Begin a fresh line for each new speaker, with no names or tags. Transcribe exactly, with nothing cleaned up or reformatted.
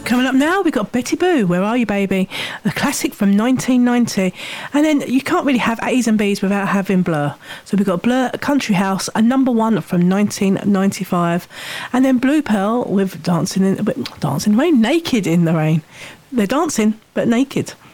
Coming up now, we've got Betty Boo, Where Are You Baby? A classic from nineteen ninety. And then you can't really have A's and B's without having Blur. So we've got Blur, Country House, a number one from nineteen ninety-five. And then Blue Pearl with Dancing in, Dancing in the Rain, Naked in the Rain. They're dancing, but naked.